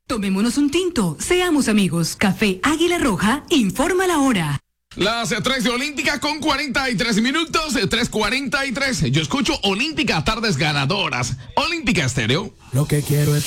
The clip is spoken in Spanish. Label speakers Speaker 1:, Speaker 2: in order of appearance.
Speaker 1: Tomémonos un tinto, seamos amigos. Café Águila Roja, informa la hora.
Speaker 2: Las 3 de Olímpica con 43 minutos, 3:43. Yo escucho Olímpica, tardes ganadoras. Olímpica Estéreo.
Speaker 3: Lo que quiero es